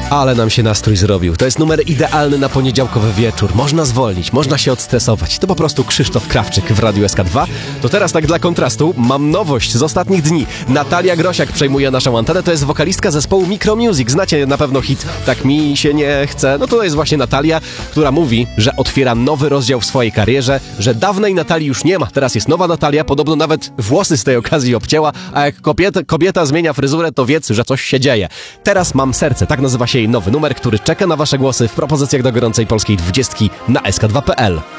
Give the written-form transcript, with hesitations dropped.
Ale nam się nastrój zrobił. To jest numer idealny na poniedziałkowy wieczór. Można zwolnić, można się odstresować. To po prostu Krzysztof Krawczyk w Radiu SK2. To teraz tak dla kontrastu mam nowość z ostatnich dni. Natalia Grosiak przejmuje naszą antenę. To jest wokalistka zespołu Micromusic. Znacie na pewno hit Tak mi się nie chce. No to jest właśnie Natalia, która mówi, że otwiera nowy rozdział w swojej karierze, że dawnej Natalii już nie ma. Teraz jest nowa Natalia. Podobno nawet włosy z tej okazji obcięła, a jak kobieta zmienia fryzurę, to wiedz, że coś się dzieje. Teraz mam serce. Tak nazywa się jej nowy numer, który czeka na wasze głosy w propozycjach do gorącej polskiej 20 na sk2.pl.